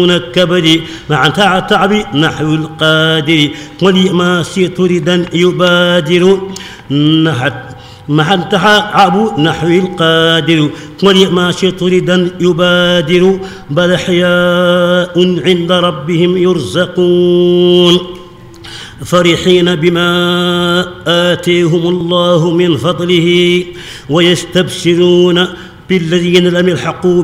الكبد مع تعب نحو القادر ولما ردا يبادر مع التعب نحو القادر ولما ردا يبادر بل أحياء عند ربهم يرزقون فرحين بما آتيهم الله من فضله ويستبشرون بالذين لم يلحقوا